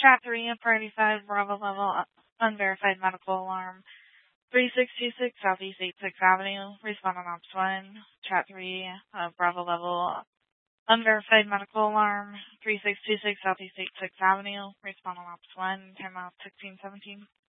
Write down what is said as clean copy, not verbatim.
Chat 3, Priority 5, Bravo level, unverified medical alarm. 3626 Southeast 86th Avenue, respond on Ops 1. Chat 3, Bravo level, unverified medical alarm. 3626 Southeast 86th Avenue, respond on Ops 1, timeout 1617.